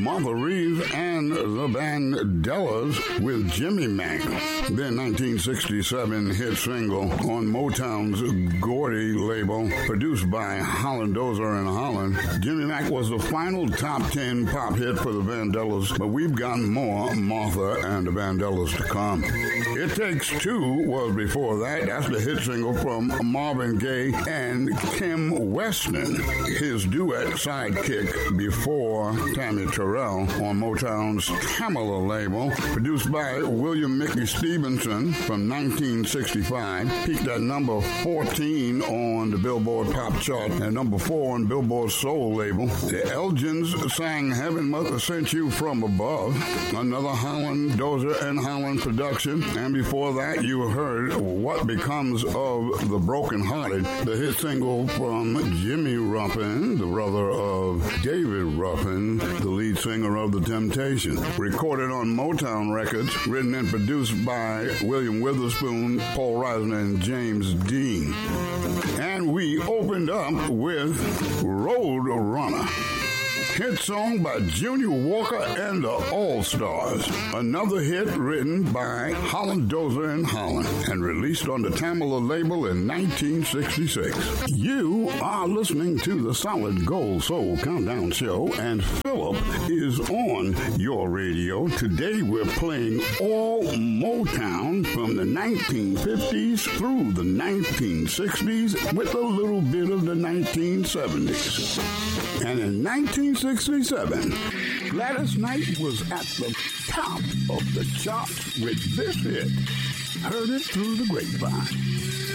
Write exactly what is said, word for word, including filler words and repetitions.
Martha Reeves and the Vandellas with Jimmy Mack, their nineteen sixty-seven hit single on Motown's Gordy label, produced by Holland Dozier and Holland. Jimmy Mack was the final top ten pop hit for the Vandellas, but we've got more Martha and the Vandellas to come. It Takes Two was before that. That's the hit single from Marvin Gaye and Kim Weston, his duet sidekick before Tammy Terrell on Motown's Tamala label, produced by William Mickey Stevenson from nineteen sixty-five, peaked at number fourteen on the Billboard Pop Chart and number four on Billboard's Soul label. The Elgins sang Heaven Must Have Sent You From Above, another Holland Dozier and Holland production, and before that you heard What Becomes of the Broken Hearted, the hit single from Jimmy Ruffin, the brother of David Ruffin, the lead singer of The Temptations, recorded on Motown Records, written and produced by William Witherspoon, Paul Reisner, and James Dean. And we opened up with Road Runner, hit song by Junior Walker and the All-Stars, another hit written by Holland Dozier and Holland and released on the Tamala label in nineteen sixty-six. You are listening to the Solid Gold Soul Countdown Show, and Philip is on your radio. Today we're playing all Motown from the nineteen fifties through the nineteen sixties with a little bit of the nineteen seventies. And in nineteen sixty-seven, Gladys Knight was at the top of the charts with this hit, Heard It Through the Grapevine.